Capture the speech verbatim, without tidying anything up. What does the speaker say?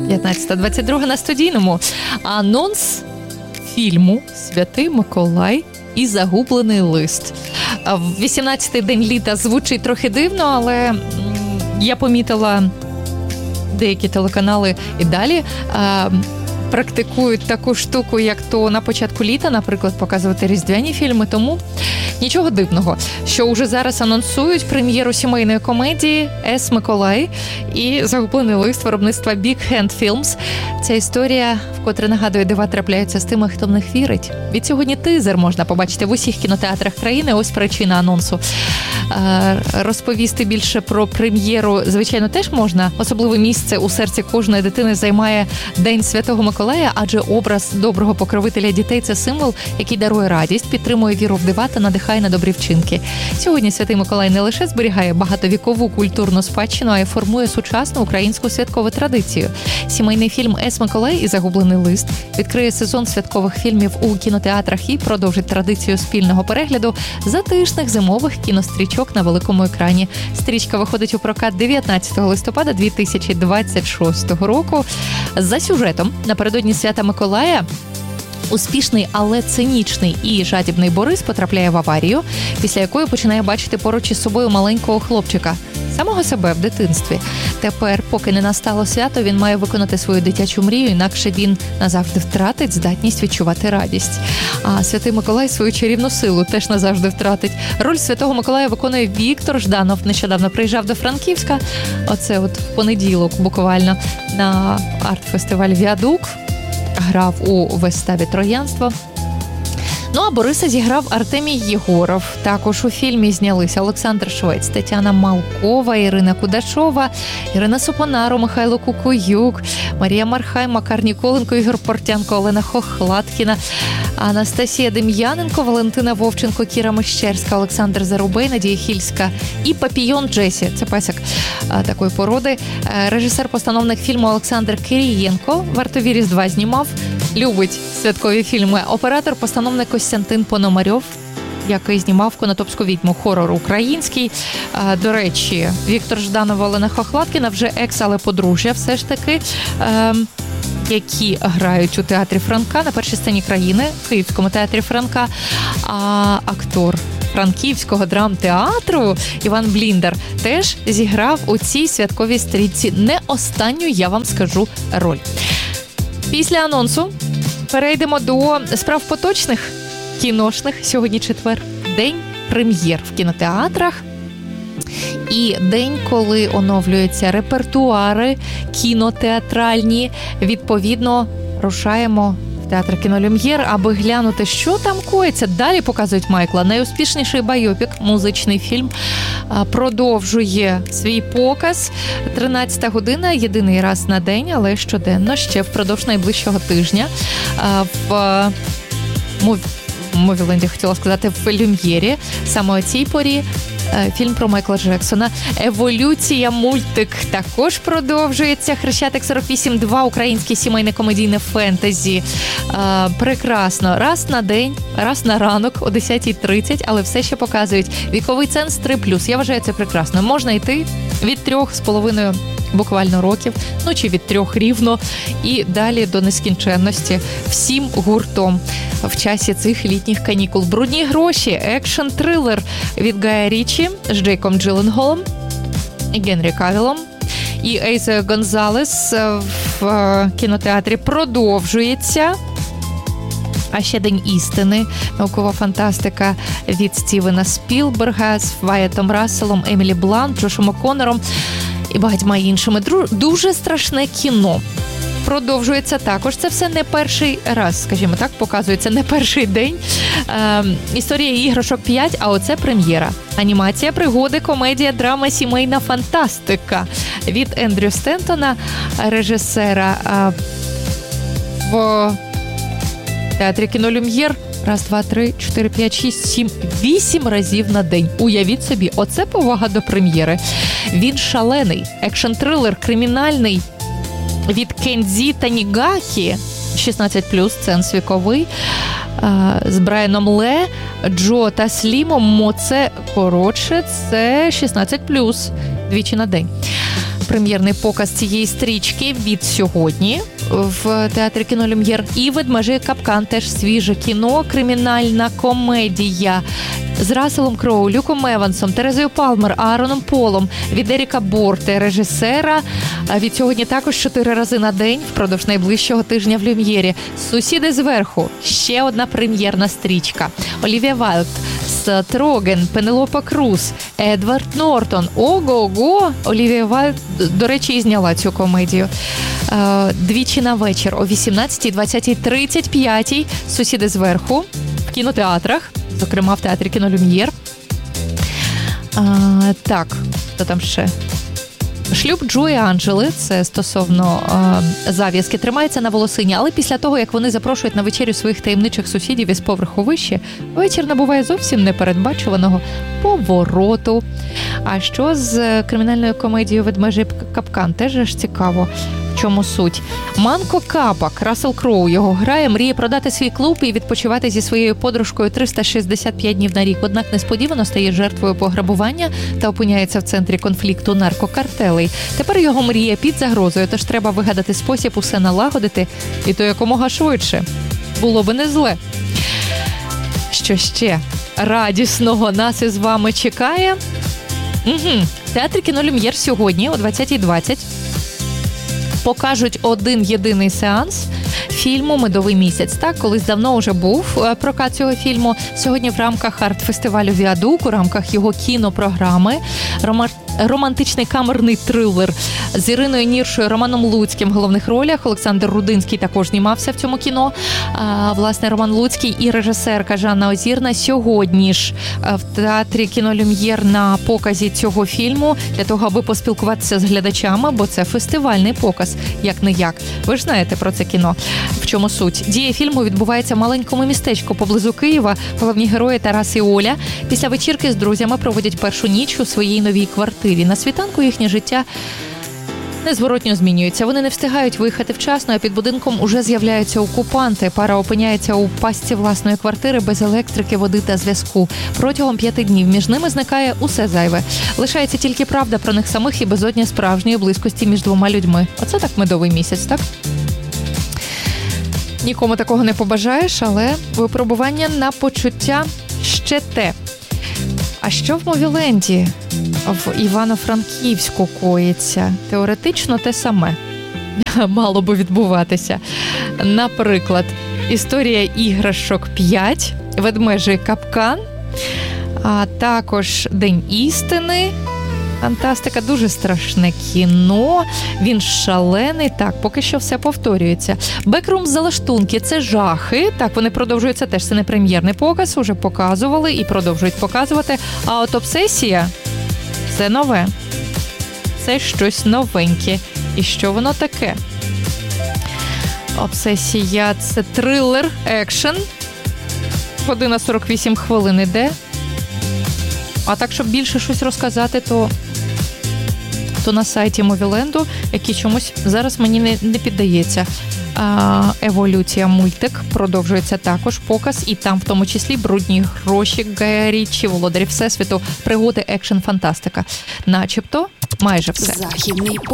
п'ятнадцята двадцять два на студійному. Анонс фільму «Святий Миколай і загублений лист». вісімнадцятий день літа звучить трохи дивно, але я помітила, деякі телеканали і далі а, практикують таку штуку, як то на початку літа, наприклад, показувати різдвяні фільми, тому нічого дивного, що уже зараз анонсують прем'єру сімейної комедії «С. Миколай» і загублений лист виробництва Big Hand Films. Ця історія, вкотре нагадує, дива трапляються з тими, хто в них вірить. Від сьогодні тизер можна побачити в усіх кінотеатрах країни. Ось причина анонсу. Розповісти більше про прем'єру, звичайно, теж можна. Особливе місце у серці кожної дитини займає День Святого Миколая, адже образ доброго покровителя дітей – це символ, який дарує радість, підтримує віру в дива та надихає на добрі вчинки. Сьогодні Святий Миколай не лише зберігає багатовікову культурну спадщину, а й формує сучасну українську святкову традицію. Сімейний фільм «С. Миколай і загублений лист» відкриє сезон святкових фільмів у кінотеатрах і продовжить традицію спільного перегляду затишних зимових кінострічок на великому екрані. Стрічка виходить у прокат дев'ятнадцятого листопада дві тисячі двадцять шостого року. За сюжетом, напередодні Свята Миколая успішний, але цинічний і жадібний Борис потрапляє в аварію, після якої починає бачити поруч із собою маленького хлопчика, самого себе в дитинстві. Тепер, поки не настало свято, він має виконати свою дитячу мрію, інакше він назавжди втратить здатність відчувати радість. А Святий Миколай свою чарівну силу теж назавжди втратить. Роль Святого Миколая виконує Віктор Жданов. Нещодавно приїжджав до Франківська, оце от в понеділок буквально, на арт-фестиваль «Віадук». Грав у виставі «Троянство». Ну, а Бориса зіграв Артемій Єгоров. Також у фільмі знялися Олександр Швець, Тетяна Малкова, Ірина Кудашова, Ірина Сопонаро, Михайло Кукуюк, Марія Мархай, Макар Ніколенко, Ігор Портянко, Олена Хохлаткіна, Анастасія Дем'яненко, Валентина Вовченко, Кіра Мещерська, Олександр Зарубей, Надія Хільська і Папійон Джесі. Це песик такої породи. Режисер-постановник фільму Олександр Кирієнко. «Вартові Різдва» знімав. Любить святкові фільми. Оператор-постановник Костянтин Пономарьов, який знімав «Конотопську відьму», хорор український. До речі, Віктор Жданов, Олена Хохлаткіна вже екс, але подружжя все ж таки, які грають у театрі Франка на першій сцені країни, в Київському театрі Франка. А актор Франківського драмтеатру Іван Бліндер теж зіграв у цій святковій стрічці не останню, я вам скажу, роль. Після анонсу перейдемо до справ поточних, кіношних. Сьогодні четвер, день прем'єр в кінотеатрах. І день, коли оновлюються репертуари кінотеатральні. Відповідно, рушаємо в театр «Кінолюм'єр», аби глянути, що там коїться. Далі показують Майкла. Найуспішніший байопік, музичний фільм, продовжує свій показ. тринадцята година, єдиний раз на день, але щоденно, ще впродовж найближчого тижня. В Мовіленді, хотіла сказати, в Люм'єрі. Саме о цій порі фільм про Майкла Джексона. Еволюція, мультик також продовжується. Хрещатик сорок вісім два, українське сімейне комедійне фентезі. Е, прекрасно. Раз на день, раз на ранок о десята тридцять, але все ще показують. Віковий ценз три плюс. Я вважаю, це прекрасно. Можна йти від трьох з половиною буквально років, ну чи від трьох рівно, і далі до нескінченності. Всім гуртом в часі цих літніх канікул. «Брудні гроші», екшн-трилер від Гая Річі з Джейком Джилленхолом і Генрі Кавілом. І Ейза Гонзалес в кінотеатрі продовжується. А ще «День істини», наукова фантастика від Стівена Спілберга з Вайетом Расселом, Емілі Блант, Джошем О'Коннором і багатьма іншими. Дуже страшне кіно. Продовжується також. Це все не перший раз, скажімо так, показується не перший день. Е, історія іграшок п'ять, а оце прем'єра. Анімація, пригоди, комедія, драма, сімейна фантастика від Ендрю Стентона, режисера. Е, в театрі «Кінолюм'єр» раз, два, три, чотири, п'ять, шість, сім, вісім разів на день. Уявіть собі, оце повага до прем'єри. Він шалений, екшн-трилер, кримінальний від Кензі Танігахі, шістнадцять плюс, ценз віковий, з Брайаном Ле, Джо та Слімом. Це коротше, це шістнадцять плюс, двічі на день. прем'єрний показ цієї стрічки від сьогодні в театрі кіно «Люм'єр». І «Ведмежий капкан» теж свіже кіно, кримінальна комедія з Расселом Кроу, Люком Евансом, Терезою Палмер, Аароном Полом, від Еріка Борте, режисера. Від сьогодні також чотири рази на день впродовж найближчого тижня в «Люм'єрі». «Сусіди зверху» – ще одна прем'єрна стрічка. Олівія Вайлд, Сет Роген, Пенелопа Круз, Едвард Нортон. Ого-го! Олівія Вайлд, до речі, і зняла цю комедію. Двічі на вечір о вісімнадцятій, двадцятій, тридцять п'ятій. «Сусіди зверху» в кінотеатрах, зокрема в театрі кіно «Люм'єр». А, так, що там ще? Шлюб Джо і Анджели, це стосовно е, зав'язки, тримається на волосині, але після того, як вони запрошують на вечерю своїх таємничих сусідів із поверху вище, вечір набуває зовсім непередбачуваного повороту. А що з кримінальною комедією «Ведмежий капкан»? Теж ж цікаво. В чому суть? Манко Капак, Рассел Кроу його грає, мріє продати свій клуб і відпочивати зі своєю подружкою триста шістдесят п'ять днів на рік. Однак несподівано стає жертвою пограбування та опиняється в центрі конфлікту наркокартелей. Тепер його мрія під загрозою, тож треба вигадати спосіб усе налагодити, і то якомога швидше. Було би не зле. Що ще радісного нас із вами чекає? Угу. В театрі кіно «Люм'єр» сьогодні о двадцятій двадцять покажуть один єдиний сеанс фільму «Медовий місяць». Так, колись давно вже був прокат цього фільму. Сьогодні в рамках арт-фестивалю «Віадук», у рамках його кінопрограми, роман... романтичний камерний трилер з Іриною Ніршою, Романом Луцьким в головних ролях. Олександр Рудинський також знімався в цьому кіно. А, власне, Роман Луцький і режисерка Жанна Озірна сьогодні ж в театрі кіно «Люм'єр» на показі цього фільму для того, аби поспілкуватися з глядачами, бо це фестивальний показ, як-не-як. Ви ж знаєте про це кіно. В чому суть? Дія фільму відбувається в маленькому містечку поблизу Києва. Головні герої Тарас і Оля після вечірки з друзями проводять першу ніч у своїй новій квартирі. На світанку їхнє життя незворотньо змінюється. Вони не встигають виїхати вчасно, а під будинком уже з'являються окупанти. Пара опиняється у пастці власної квартири без електрики, води та зв'язку. Протягом п'яти днів між ними зникає усе зайве. Лишається тільки правда про них самих і безодня справжньої близькості між двома людьми. Оце так медовий місяць, так? Нікому такого не побажаєш, але випробування на почуття ще те. А що в Мовіленді в Івано-Франківську коїться? Теоретично те саме мало би відбуватися. Наприклад, історія іграшок п'ять, «Ведмежий капкан», а також «День істини». Фантастика, дуже страшне кіно, він шалений, так, поки що все повторюється. «Бекрум залаштунки» – це жахи, так, вони продовжуються теж, це не прем'єрний показ, уже показували і продовжують показувати. А от «Обсесія» – це нове, це щось новеньке. І що воно таке? «Обсесія» – це трилер, екшен, година сорок вісім хвилин іде. А так, щоб більше щось розказати, то, то на сайті Мовіленду, який чомусь зараз мені не, не піддається. А, «Еволюція» мультик, продовжується також показ, і там в тому числі «Брудні гроші» Гая Річчі, «Володарі Всесвіту», пригоди, екшен, фантастика. Начебто майже все. Західний